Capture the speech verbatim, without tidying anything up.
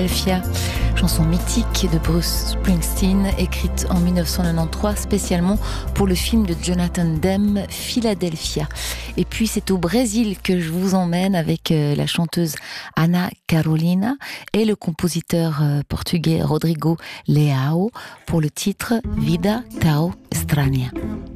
Philadelphia, chanson mythique de Bruce Springsteen, écrite en dix-neuf cent quatre-vingt-treize spécialement pour le film de Jonathan Demme, Philadelphia. Et puis c'est au Brésil que je vous emmène avec la chanteuse Ana Carolina et le compositeur portugais Rodrigo Leao pour le titre Vida Tão Estranha.